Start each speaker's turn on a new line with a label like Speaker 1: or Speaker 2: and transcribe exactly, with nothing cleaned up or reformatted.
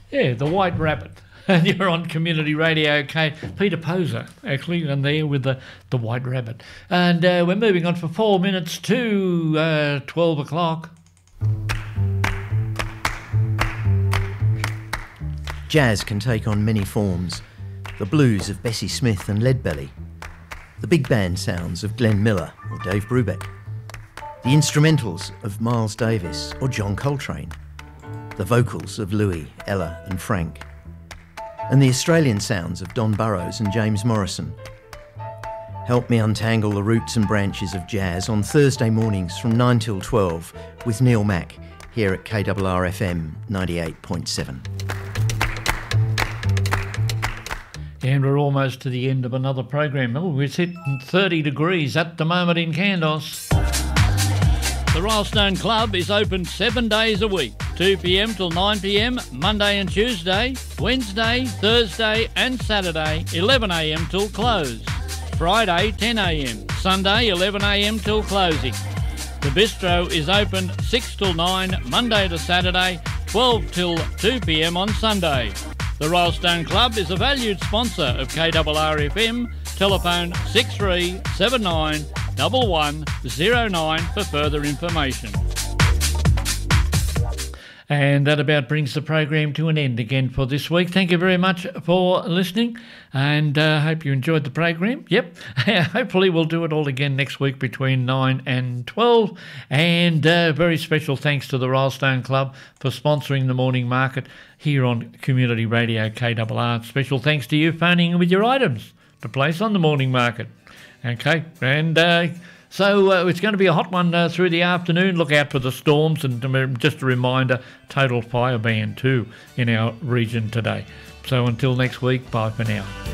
Speaker 1: Yeah, the White Rabbit. And you're on Community Radio, okay? Peter Poser, actually, and there with the, the White Rabbit. And uh, we're moving on for four minutes to uh, twelve o'clock.
Speaker 2: Jazz can take on many forms. The blues of Bessie Smith and Leadbelly. The big band sounds of Glenn Miller or Dave Brubeck. The instrumentals of Miles Davis or John Coltrane. The vocals of Louis, Ella and Frank. And the Australian sounds of Don Burrows and James Morrison. Help me untangle the roots and branches of jazz on Thursday mornings from nine till twelve with Neil Mack here at K R R F M ninety-eight point seven.
Speaker 1: And we're almost to the end of another program. Oh, we're hitting thirty degrees at the moment in Kandos. The Royal Stone Club is open seven days a week, two p m till nine p m, Monday and Tuesday, Wednesday, Thursday and Saturday, eleven a m till close, Friday, ten a m, Sunday, eleven a m till closing. The bistro is open six till nine, Monday to Saturday, twelve till two p m on Sunday. The Royal Stone Club is a valued sponsor of K R R F M. Telephone six three seven nine one one zero nine for further information. And that about brings the program to an end again for this week. Thank you very much for listening, and I uh, hope you enjoyed the program. Yep, hopefully we'll do it all again next week between nine and twelve. And uh, very special thanks to the Royal Stone Club for sponsoring the morning market here on Community Radio K R R. Special thanks to you phoning in with your items to place on the morning market. Okay, and uh, so uh, it's going to be a hot one uh, through the afternoon. Look out for the storms, and um, just a reminder, total fire ban too in our region today. So until next week, bye for now.